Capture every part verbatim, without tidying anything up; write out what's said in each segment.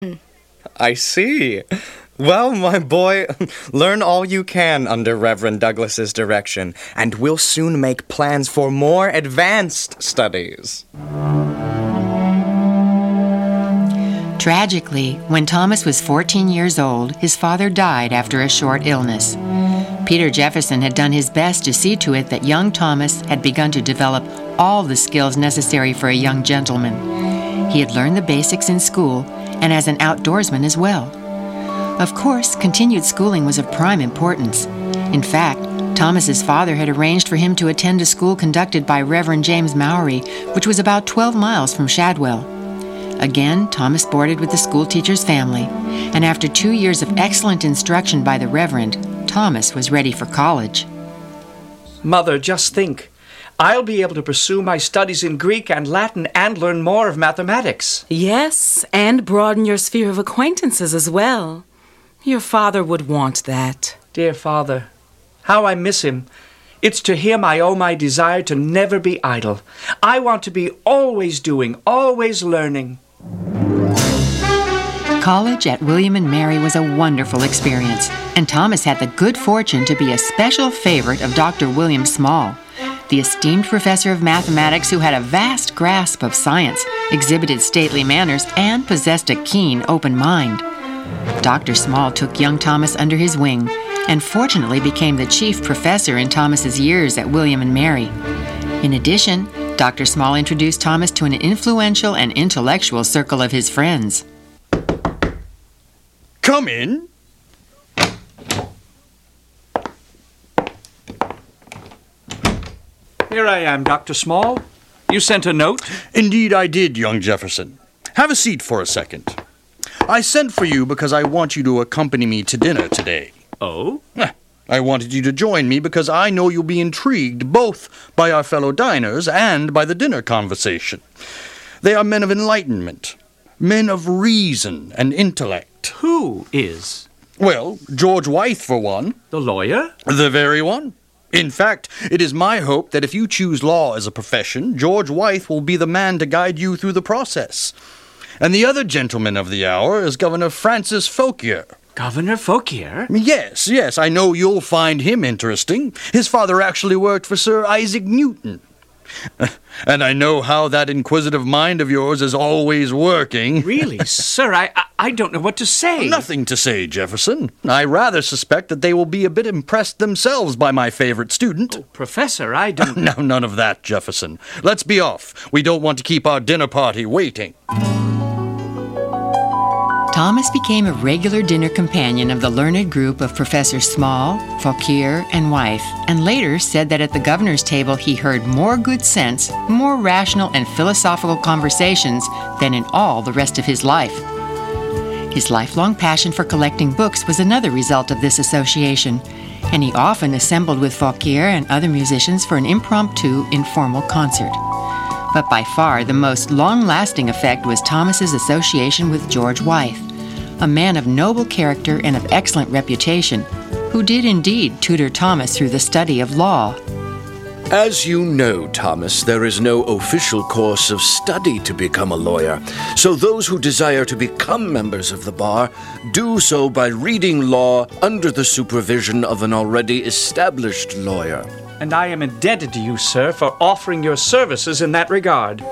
I see. Well, my boy, learn all you can under Reverend Douglas's direction, and we'll soon make plans for more advanced studies. Tragically, when Thomas was fourteen years old, his father died after a short illness. Peter Jefferson had done his best to see to it that young Thomas had begun to develop all the skills necessary for a young gentleman. He had learned the basics in school and as an outdoorsman as well. Of course, continued schooling was of prime importance. In fact, Thomas's father had arranged for him to attend a school conducted by Reverend James Mowry, which was about twelve miles from Shadwell. Again, Thomas boarded with the schoolteacher's family, and after two years of excellent instruction by the Reverend, Thomas was ready for college. Mother, just think. I'll be able to pursue my studies in Greek and Latin and learn more of mathematics. Yes, and broaden your sphere of acquaintances as well. Your father would want that. Dear father, how I miss him. It's to him I owe my desire to never be idle. I want to be always doing, always learning. College at William and Mary was a wonderful experience, and Thomas had the good fortune to be a special favorite of Doctor William Small, the esteemed professor of mathematics who had a vast grasp of science, exhibited stately manners, and possessed a keen, open mind. Doctor Small took young Thomas under his wing and fortunately became the chief professor in Thomas's years at William and Mary. In addition, Doctor Small introduced Thomas to an influential and intellectual circle of his friends. Come in. Here I am, Doctor Small. You sent a note? Indeed I did, young Jefferson. Have a seat for a second. I sent for you because I want you to accompany me to dinner today. Oh? I wanted you to join me because I know you'll be intrigued both by our fellow diners and by the dinner conversation. They are men of enlightenment, men of reason and intellect. Who is? Well, George Wythe, for one. The lawyer? The very one. In fact, it is my hope that if you choose law as a profession, George Wythe will be the man to guide you through the process. And the other gentleman of the hour is Governor Francis Fauquier. Governor Fauquier? Yes, yes, I know you'll find him interesting. His father actually worked for Sir Isaac Newton. And I know how that inquisitive mind of yours is always working. Really, sir, I, I I don't know what to say. Nothing to say, Jefferson. I rather suspect that they will be a bit impressed themselves by my favorite student. Oh, Professor, I don't... No, none of that, Jefferson. Let's be off. We don't want to keep our dinner party waiting. Thomas became a regular dinner companion of the learned group of Professor Small, Fauquier, and Wythe, and later said that at the governor's table he heard more good sense, more rational and philosophical conversations than in all the rest of his life. His lifelong passion for collecting books was another result of this association, and he often assembled with Fauquier and other musicians for an impromptu, informal concert. But by far the most long-lasting effect was Thomas's association with George Wythe, a man of noble character and of excellent reputation, who did indeed tutor Thomas through the study of law. As you know, Thomas, there is no official course of study to become a lawyer, so those who desire to become members of the bar do so by reading law under the supervision of an already established lawyer. And I am indebted to you, sir, for offering your services in that regard.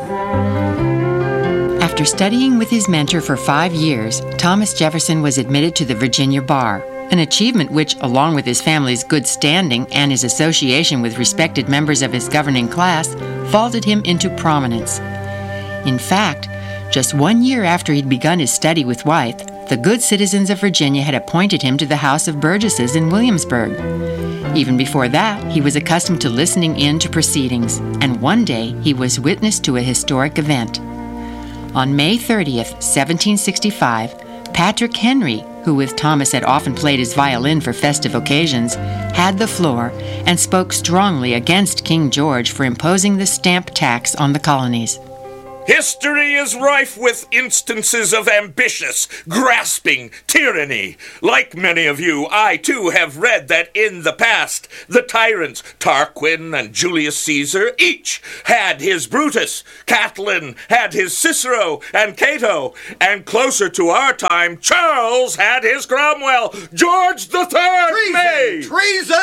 After studying with his mentor for five years, Thomas Jefferson was admitted to the Virginia bar, an achievement which, along with his family's good standing and his association with respected members of his governing class, vaulted him into prominence. In fact, just one year after he'd begun his study with Wythe, the good citizens of Virginia had appointed him to the House of Burgesses in Williamsburg. Even before that, he was accustomed to listening in to proceedings, and one day he was witness to a historic event. On May thirtieth, seventeen sixty-five, Patrick Henry, who with Thomas had often played his violin for festive occasions, had the floor and spoke strongly against King George for imposing the stamp tax on the colonies. History is rife with instances of ambitious, grasping tyranny. Like many of you, I too have read that in the past, the tyrants Tarquin and Julius Caesar each had his Brutus, Catiline had his Cicero and Cato, and closer to our time, Charles had his Cromwell. George the Third may! Treason!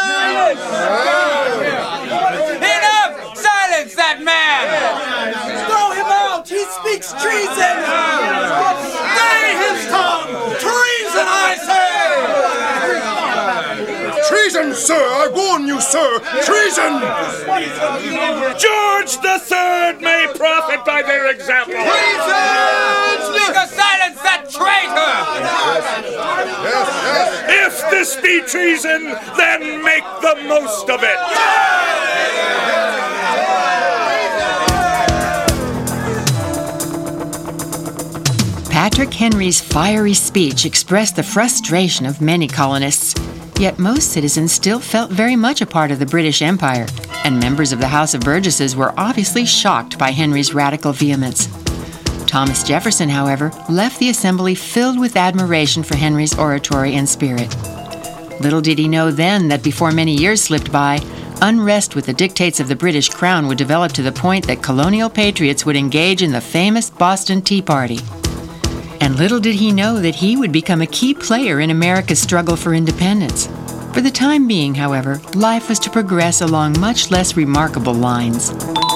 Enough! Silence that man! Throw him out! He speaks treason! Stay his tongue! Treason, I say! Treason, sir! I warn you, sir! Treason! George the Third may profit by their example! Treason! Speaker, silence that traitor! Yes, yes. If this be treason, then make the most of it! Patrick Henry's fiery speech expressed the frustration of many colonists, yet most citizens still felt very much a part of the British Empire, and members of the House of Burgesses were obviously shocked by Henry's radical vehemence. Thomas Jefferson, however, left the assembly filled with admiration for Henry's oratory and spirit. Little did he know then that before many years slipped by, unrest with the dictates of the British Crown would develop to the point that colonial patriots would engage in the famous Boston Tea Party. And little did he know that he would become a key player in America's struggle for independence. For the time being, however, life was to progress along much less remarkable lines.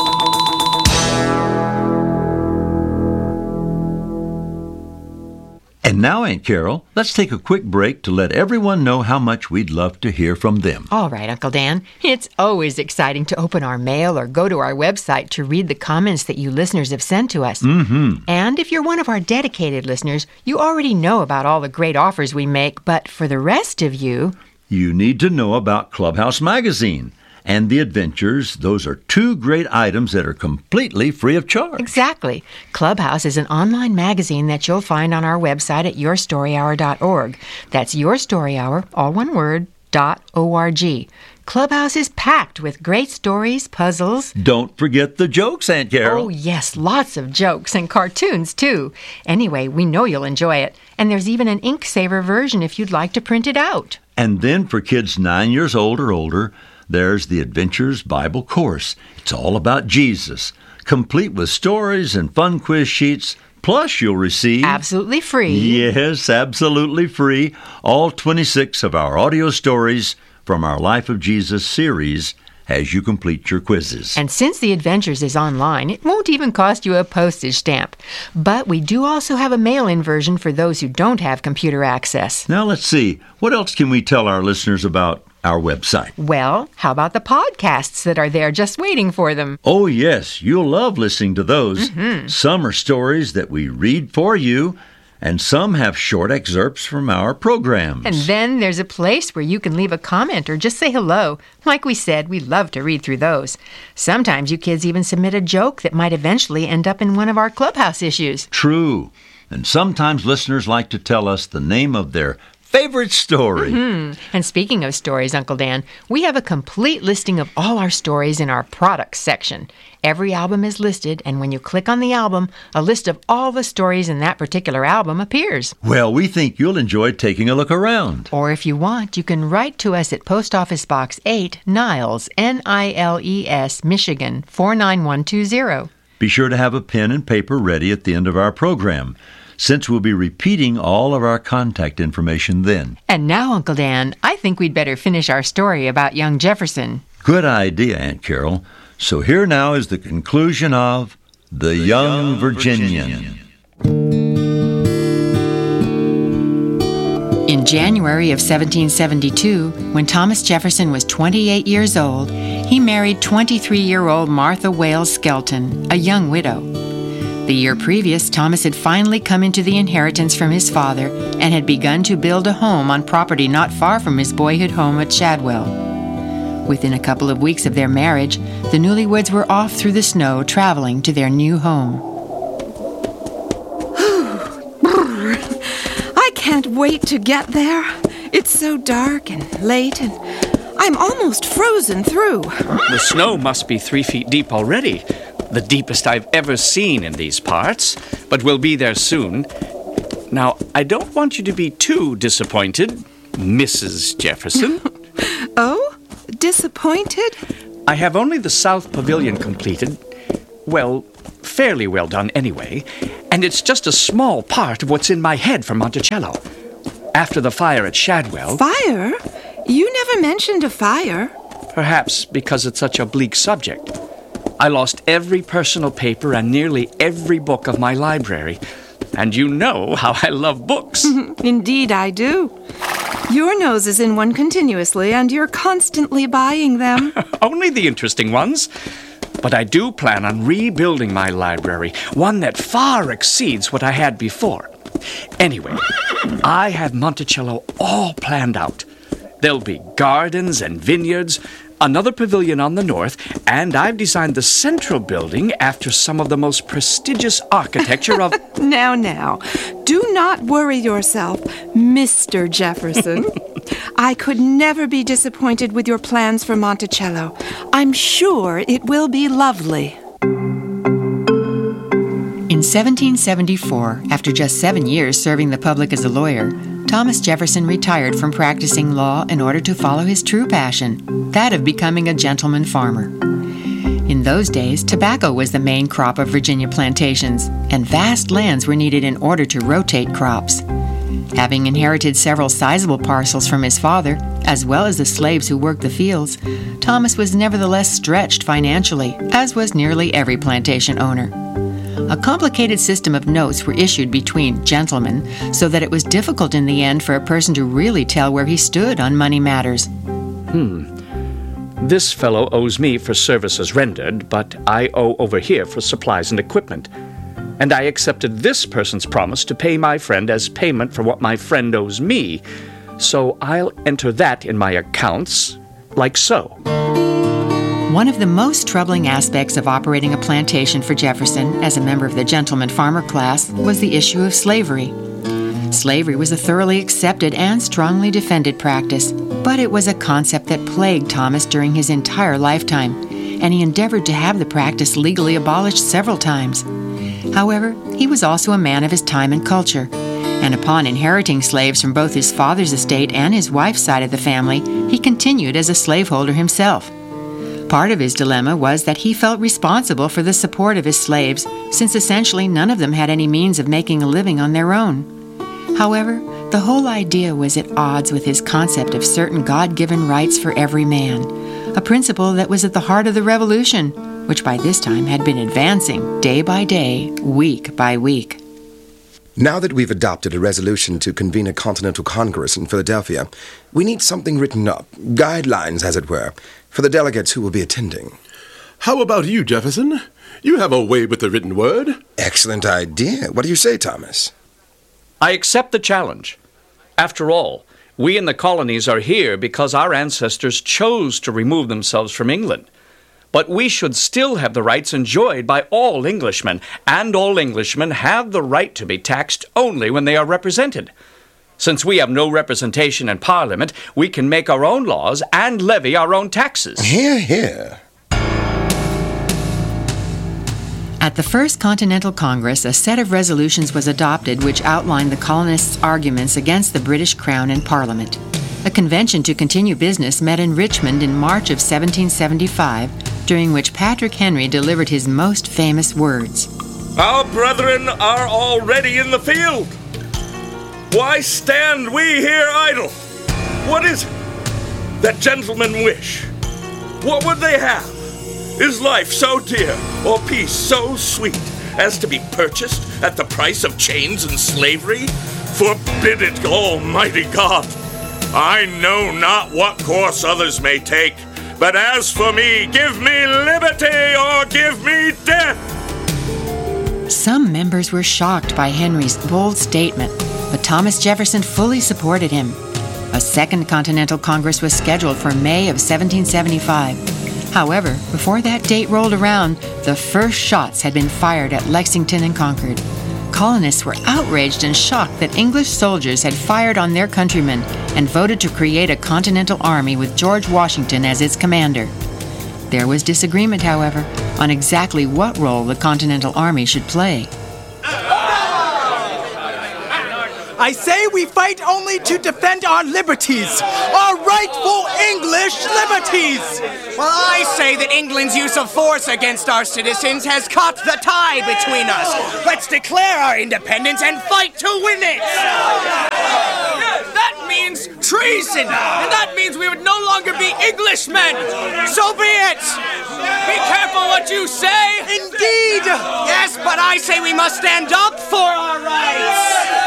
And now, Aunt Carol, let's take a quick break to let everyone know how much we'd love to hear from them. All right, Uncle Dan. It's always exciting to open our mail or go to our website to read the comments that you listeners have sent to us. Mm-hmm. And if you're one of our dedicated listeners, you already know about all the great offers we make. But for the rest of you, you need to know about Clubhouse Magazine and The Adventures. Those are two great items that are completely free of charge. Exactly. Clubhouse is an online magazine that you'll find on our website at your story hour dot org. That's yourstoryhour, all one word, dot O-R-G. Clubhouse is packed with great stories, puzzles. Don't forget the jokes, Aunt Carol. Oh, yes, lots of jokes and cartoons, too. Anyway, we know you'll enjoy it. And there's even an ink saver version if you'd like to print it out. And then for kids nine years old or older, there's the Adventures Bible Course. It's all about Jesus, complete with stories and fun quiz sheets. Plus, you'll receive... Absolutely free. Yes, absolutely free. All twenty-six of our audio stories from our Life of Jesus series as you complete your quizzes. And since The Adventures is online, it won't even cost you a postage stamp. But we do also have a mail-in version for those who don't have computer access. Now, let's see. What else can we tell our listeners about our website? Well, how about the podcasts that are there just waiting for them? Oh, yes. You'll love listening to those. Mm-hmm. Some are stories that we read for you, and some have short excerpts from our programs. And then there's a place where you can leave a comment or just say hello. Like we said, we love to read through those. Sometimes you kids even submit a joke that might eventually end up in one of our Clubhouse issues. True. And sometimes listeners like to tell us the name of their favorite story. Mm-hmm. And speaking of stories, Uncle Dan, we have a complete listing of all our stories in our products section. Every album is listed, and when you click on the album, a list of all the stories in that particular album appears. Well, we think you'll enjoy taking a look around. Or if you want, you can write to us at Post Office Box eight, Niles, N I L E S, Michigan, four nine one two zero. Be sure to have a pen and paper ready at the end of our program, since we'll be repeating all of our contact information then. And now, Uncle Dan, I think we'd better finish our story about young Jefferson. Good idea, Aunt Carol. So here now is the conclusion of The, the Young, Young Virginian. Virginian. In January of seventeen seventy-two, when Thomas Jefferson was twenty-eight years old, he married twenty-three-year-old Martha Wales Skelton, a young widow. The year previous, Thomas had finally come into the inheritance from his father and had begun to build a home on property not far from his boyhood home at Shadwell. Within a couple of weeks of their marriage, the newlyweds were off through the snow traveling to their new home. I can't wait to get there. It's so dark and late, and I'm almost frozen through. The snow must be three feet deep already. the deepest I've ever seen in these parts, but we'll be there soon. Now, I don't want you to be too disappointed, Missus Jefferson. Oh? Disappointed? I have only the South Pavilion completed. Well, fairly well done anyway. And it's just a small part of what's in my head for Monticello. After the fire at Shadwell... Fire? You never mentioned a fire. Perhaps because it's such a bleak subject. I lost every personal paper and nearly every book of my library. And you know how I love books. Indeed I do. Your nose is in one continuously, and you're constantly buying them. Only the interesting ones. But I do plan on rebuilding my library, one that far exceeds what I had before. Anyway, I have Monticello all planned out. There'll be gardens and vineyards, another pavilion on the north, and I've designed the central building after some of the most prestigious architecture of... Now, now, do not worry yourself, Mister Jefferson. I could never be disappointed with your plans for Monticello. I'm sure it will be lovely. In seventeen seventy-four, after just seven years serving the public as a lawyer, Thomas Jefferson retired from practicing law in order to follow his true passion, that of becoming a gentleman farmer. In those days, tobacco was the main crop of Virginia plantations, and vast lands were needed in order to rotate crops. Having inherited several sizable parcels from his father, as well as the slaves who worked the fields, Thomas was nevertheless stretched financially, as was nearly every plantation owner. A complicated system of notes were issued between gentlemen, so that it was difficult in the end for a person to really tell where he stood on money matters. Hmm. This fellow owes me for services rendered, but I owe over here for supplies and equipment. And I accepted this person's promise to pay my friend as payment for what my friend owes me. So I'll enter that in my accounts, like so. One of the most troubling aspects of operating a plantation for Jefferson as a member of the gentleman farmer class was the issue of slavery. Slavery was a thoroughly accepted and strongly defended practice, but it was a concept that plagued Thomas during his entire lifetime, and he endeavored to have the practice legally abolished several times. However, he was also a man of his time and culture, and upon inheriting slaves from both his father's estate and his wife's side of the family, he continued as a slaveholder himself. Part of his dilemma was that he felt responsible for the support of his slaves, since essentially none of them had any means of making a living on their own. However, the whole idea was at odds with his concept of certain God-given rights for every man, a principle that was at the heart of the Revolution, which by this time had been advancing day by day, week by week. Now that we've adopted a resolution to convene a Continental Congress in Philadelphia, we need something written up, guidelines, as it were, for the delegates who will be attending. How about you, Jefferson? You have a way with the written word. Excellent idea. What do you say, Thomas? I accept the challenge. After all, we in the colonies are here because our ancestors chose to remove themselves from England. But we should still have the rights enjoyed by all Englishmen, and all Englishmen have the right to be taxed only when they are represented. Since we have no representation in Parliament, we can make our own laws and levy our own taxes. Hear, hear. At the First Continental Congress, a set of resolutions was adopted which outlined the colonists' arguments against the British Crown and Parliament. A convention to continue business met in Richmond in March of seventeen seventy-five, during which Patrick Henry delivered his most famous words. Our brethren are already in the field. Why stand we here idle? What is it that gentlemen wish? What would they have? Is life so dear, or peace so sweet, as to be purchased at the price of chains and slavery? Forbid it, Almighty God! I know not what course others may take, but as for me, give me liberty or give me death! Some members were shocked by Henry's bold statement, but Thomas Jefferson fully supported him. A Second Continental Congress was scheduled for May of seventeen seventy-five. However, before that date rolled around, the first shots had been fired at Lexington and Concord. Colonists were outraged and shocked that English soldiers had fired on their countrymen and voted to create a continental army with George Washington as its commander. There was disagreement, however, on exactly what role the Continental Army should play. I say we fight only to defend our liberties, our rightful English liberties. Well, I say that England's use of force against our citizens has cut the tie between us. Let's declare our independence and fight to win it. Yes, that means treason, and that means we would no longer be Englishmen. So be it. Be careful what you say. Indeed. Yes, but I say we must stand up for our rights.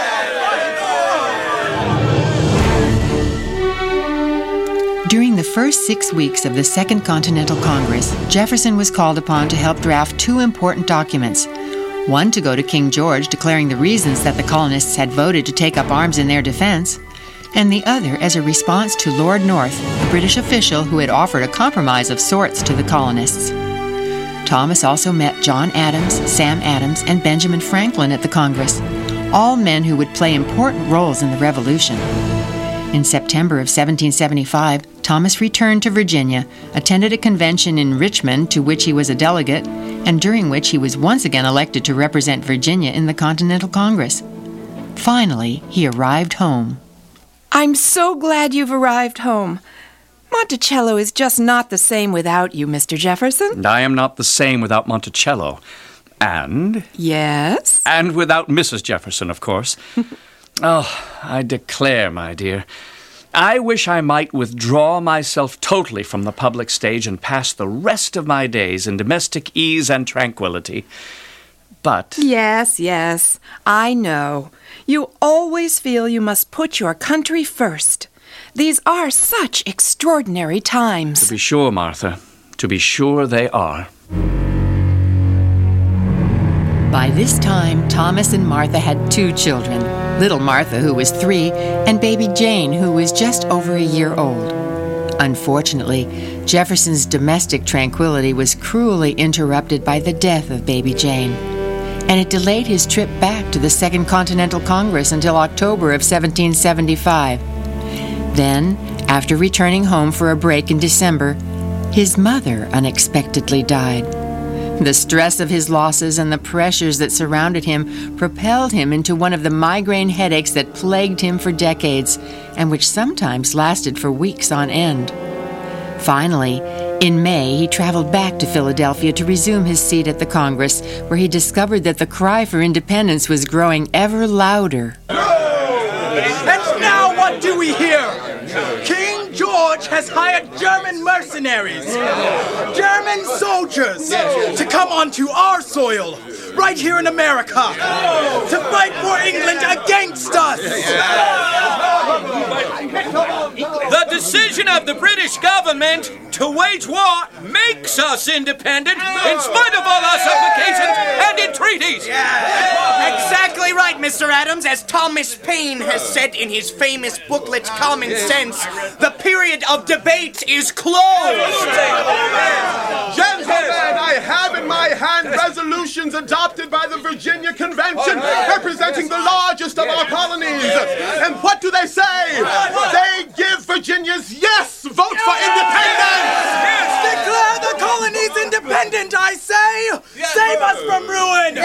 During the first six weeks of the Second Continental Congress, Jefferson was called upon to help draft two important documents. One to go to King George declaring the reasons that the colonists had voted to take up arms in their defense, and the other as a response to Lord North, a British official who had offered a compromise of sorts to the colonists. Thomas also met John Adams, Sam Adams, and Benjamin Franklin at the Congress, all men who would play important roles in the Revolution. In September of seventeen seventy-five, Thomas returned to Virginia, attended a convention in Richmond to which he was a delegate, and during which he was once again elected to represent Virginia in the Continental Congress. Finally, he arrived home. I'm so glad you've arrived home. Monticello is just not the same without you, Mister Jefferson. And I am not the same without Monticello. And... Yes? And without Missus Jefferson, of course. Oh, I declare, my dear, I wish I might withdraw myself totally from the public stage and pass the rest of my days in domestic ease and tranquility. But... Yes, yes, I know. You always feel you must put your country first. These are such extraordinary times. To be sure, Martha. To be sure they are. By this time, Thomas and Martha had two children, little Martha, who was three, and baby Jane, who was just over a year old. Unfortunately, Jefferson's domestic tranquility was cruelly interrupted by the death of baby Jane, and it delayed his trip back to the Second Continental Congress until October of seventeen seventy-five. Then, after returning home for a break in December, his mother unexpectedly died. The stress of his losses and the pressures that surrounded him propelled him into one of the migraine headaches that plagued him for decades, and which sometimes lasted for weeks on end. Finally, in May, he traveled back to Philadelphia to resume his seat at the Congress, where he discovered that the cry for independence was growing ever louder. And now what do we hear? King George has hired German mercenaries, German soldiers, to come onto our soil, right here in America, to fight for England against us. The decision of the British government to wage war makes us independent in spite of all our supplications and entreaties. Yeah. Exactly right, Mister Adams. As Thomas Paine has said in his famous booklet, Common Sense, the period of debate is closed. Gentlemen, I have in my hand resolutions adopted by the Virginia Convention, representing the largest of our colonies. And what do they say? They give Virginia's yes vote for independence. Declare the colonies independent, I say. Save us from ruin.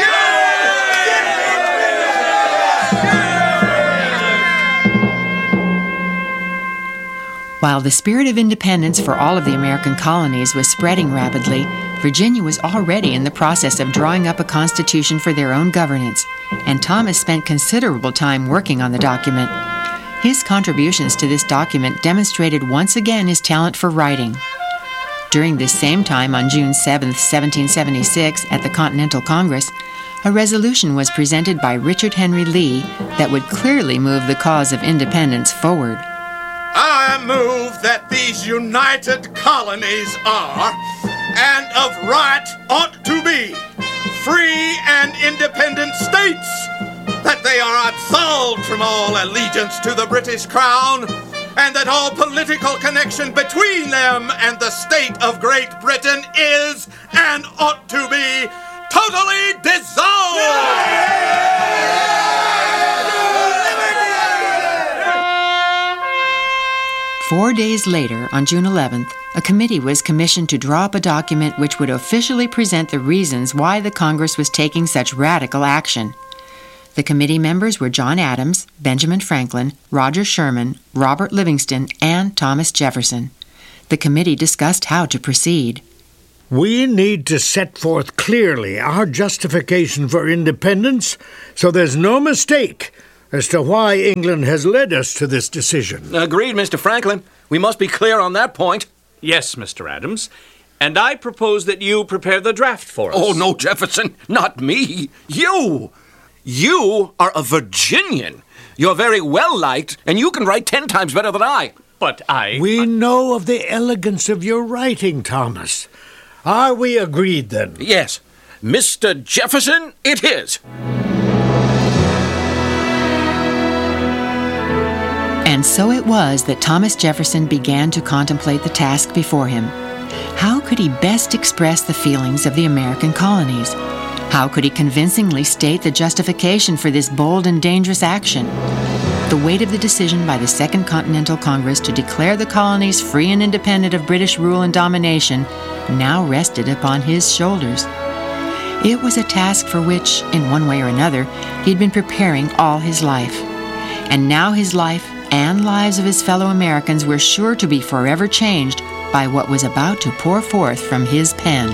While the spirit of independence for all of the American colonies was spreading rapidly, Virginia was already in the process of drawing up a constitution for their own governance, and Thomas spent considerable time working on the document. His contributions to this document demonstrated once again his talent for writing. During this same time, on June seventh, seventeen seventy-six, at the Continental Congress, a resolution was presented by Richard Henry Lee that would clearly move the cause of independence forward. I move that these united colonies are, and of right ought to be, free and independent states, that they are absolved from all allegiance to the British Crown, and that all political connection between them and the state of Great Britain is, and ought to be, totally dissolved! Four days later, on June eleventh, a committee was commissioned to draw up a document which would officially present the reasons why the Congress was taking such radical action. The committee members were John Adams, Benjamin Franklin, Roger Sherman, Robert Livingston, and Thomas Jefferson. The committee discussed how to proceed. We need to set forth clearly our justification for independence so there's no mistake as to why England has led us to this decision. Agreed, Mister Franklin. We must be clear on that point. Yes, Mister Adams. And I propose that you prepare the draft for us. Oh, no, Jefferson. Not me. You. You are a Virginian. You're very well liked, and you can write ten times better than I. But I... We know of the elegance of your writing, Thomas. Are we agreed, then? Yes. Mister Jefferson, it is. And so it was that Thomas Jefferson began to contemplate the task before him. How could he best express the feelings of the American colonies? How could he convincingly state the justification for this bold and dangerous action? The weight of the decision by the Second Continental Congress to declare the colonies free and independent of British rule and domination now rested upon his shoulders. It was a task for which, in one way or another, he'd been preparing all his life. And now his life and lives of his fellow Americans were sure to be forever changed by what was about to pour forth from his pen.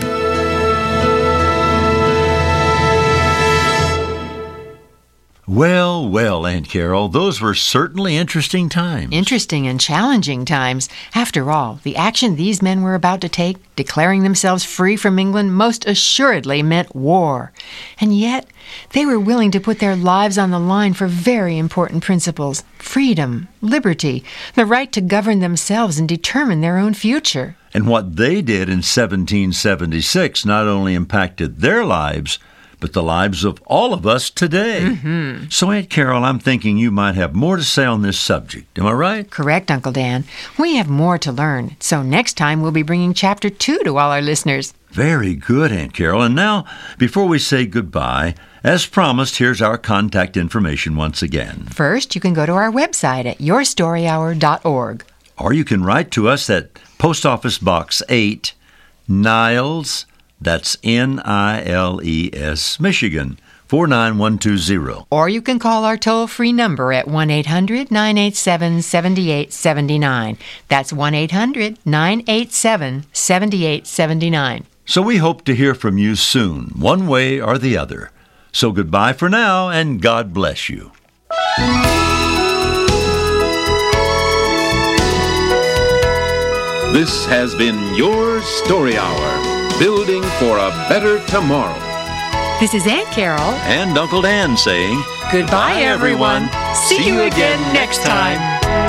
Well, well, Aunt Carol, those were certainly interesting times. Interesting and challenging times. After all, the action these men were about to take, declaring themselves free from England, most assuredly meant war. And yet, they were willing to put their lives on the line for very important principles: freedom, liberty, the right to govern themselves and determine their own future. And what they did in seventeen seventy-six not only impacted their lives, but the lives of all of us today. Mm-hmm. So, Aunt Carol, I'm thinking you might have more to say on this subject. Am I right? Correct, Uncle Dan. We have more to learn, so next time we'll be bringing Chapter two to all our listeners. Very good, Aunt Carol. And now, before we say goodbye, as promised, here's our contact information once again. First, you can go to our website at your story hour dot org. Or you can write to us at Post Office Box eight, Niles, that's N I L E S, Michigan, four nine one two zero. Or you can call our toll-free number at one eight hundred nine eight seven seven eight seven nine. That's one eight hundred nine eight seven seven eight seven nine. So we hope to hear from you soon, one way or the other. So goodbye for now, and God bless you. This has been Your Story Hour, building for a better tomorrow. This is Aunt Carol and Uncle Dan saying, goodbye, everyone. See you again next time.